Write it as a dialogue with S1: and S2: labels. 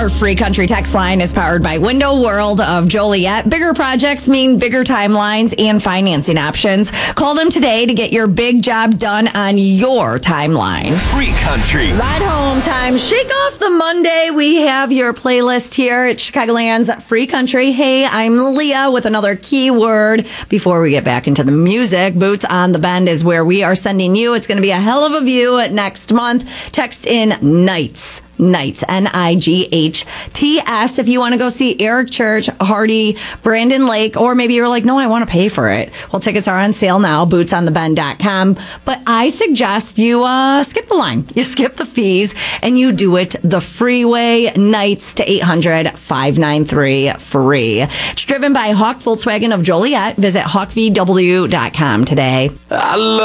S1: Our free country text line is powered by Window World of Joliet. Bigger projects mean bigger timelines and financing options. Call them today to get your big job done on your timeline.
S2: Free country.
S1: Ride home time. Shake off the Monday. We have your playlist here at Chicagoland's Free Country. Hey, I'm Leah with another keyword. Before we get back into the music, Boots on the Bend is where we are sending you. It's going to be a hell of a view next month. Text in Nights. Nights, Nights. If you want to go see Eric Church, Hardy, Brandon Lake, or maybe you're like, no, I want to pay for it. Well, tickets are on sale now, bootsonthebend.com. But I suggest you skip the line. You skip the fees and you do it the freeway. Nights to 800-593-FREE. It's driven by Hawk Volkswagen of Joliet. Visit hawkvw.com today.
S2: I love